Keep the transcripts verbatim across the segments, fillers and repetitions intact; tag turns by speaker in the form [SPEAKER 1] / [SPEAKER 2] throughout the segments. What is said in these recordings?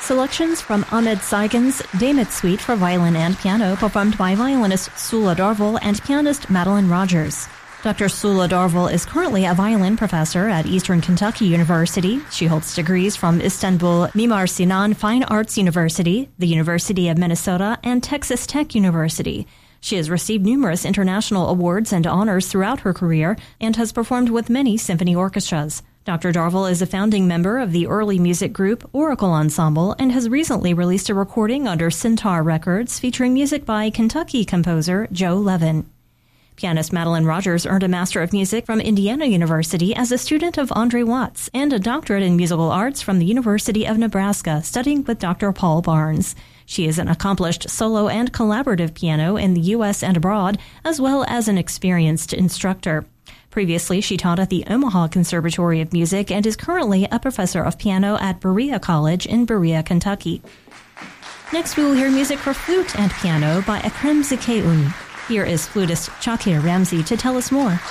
[SPEAKER 1] Selections from Ahmed Saigin's Damet Suite for violin and piano, performed by violinist Sula Darvel and pianist Madeline Rogers. Doctor Sula Darvel is currently a violin professor at Eastern Kentucky University. She holds degrees from Istanbul Mimar Sinan Fine Arts University, the University of Minnesota, and Texas Tech University. She has received numerous international awards and honors throughout her career and has performed with many symphony orchestras. Doctor Darvel is a founding member of the early music group Oracle Ensemble and has recently released a recording under Centaur Records featuring music by Kentucky composer Joe Levin. Pianist Madeline Rogers earned a Master of Music from Indiana University as a student of Andre Watts and a doctorate in musical arts from the University of Nebraska, studying with Doctor Paul Barnes. She is an accomplished solo and collaborative piano in the U S and abroad, as well as an experienced instructor. Previously, she taught at the Omaha Conservatory of Music and is currently a professor of piano at Berea College in Berea, Kentucky. Next, we will hear music for flute and piano by Ekrem Zikeun. Here is flutist Chakir Ramzi to tell us more.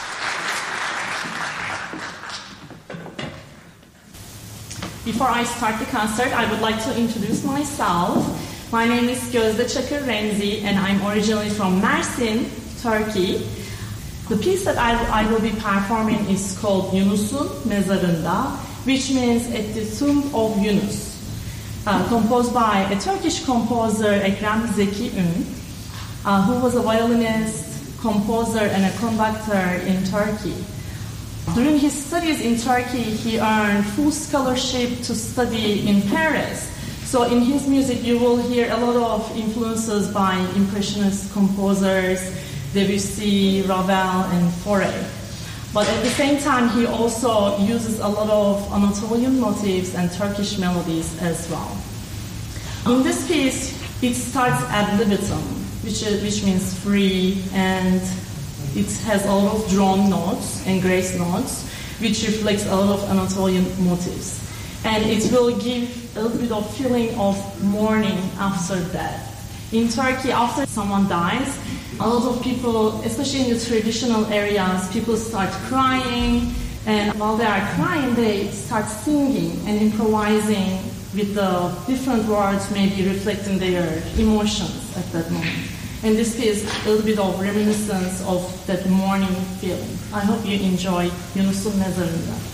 [SPEAKER 2] Before I start the concert, I would like to introduce myself. My name is Gözde Çakır Remzi, and I'm originally from Mersin, Turkey. The piece that I, I will be performing is called Yunus'un Mezarında, which means at the tomb of Yunus, uh, composed by a Turkish composer, Ekrem Zikeun, uh, who was a violinist, composer, and a conductor in Turkey. During his studies in Turkey, he earned full scholarship to study in Paris. So in his music, you will hear a lot of influences by Impressionist composers, Debussy, Ravel, and Fauré. But at the same time, he also uses a lot of Anatolian motifs and Turkish melodies as well. In this piece, it starts ad libitum, which, is, which means free, and it has a lot of drawn notes and grace notes, which reflects a lot of Anatolian motifs. And it will give a little bit of feeling of mourning after death. In Turkey, after someone dies, a lot of people, especially in the traditional areas, people start crying, and while they are crying, they start singing and improvising with the different words, maybe reflecting their emotions at that moment. And this is a little bit of reminiscence of that mourning feeling. I hope you enjoy Yunus'un Mezarında.